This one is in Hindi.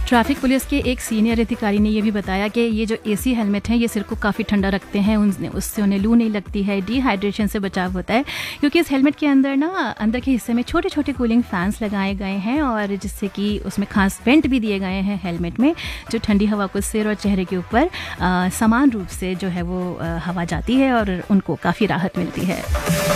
ट्रैफिक पुलिस के एक सीनियर अधिकारी ने ये भी बताया कि ये जो एसी हेलमेट हैं ये सिर को काफ़ी ठंडा रखते हैं, उससे उन्हें लू नहीं लगती है, डिहाइड्रेशन से बचाव होता है, क्योंकि इस हेलमेट के अंदर अंदर के हिस्से में छोटे छोटे कूलिंग फैंस लगाए गए हैं और जिससे कि उसमें खास वेंट भी दिए गए हैं हेलमेट में, जो ठंडी हवा को सिर और चेहरे के ऊपर समान रूप से जो है वो हवा जाती है और उनको काफ़ी राहत मिलती है।